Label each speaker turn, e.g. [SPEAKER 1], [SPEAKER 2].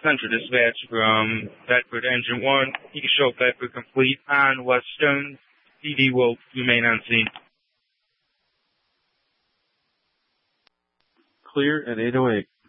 [SPEAKER 1] Central Dispatch from Bedford Engine 1. You can show Bedford complete on West Stone. PD will remain on scene.
[SPEAKER 2] Clear at 808.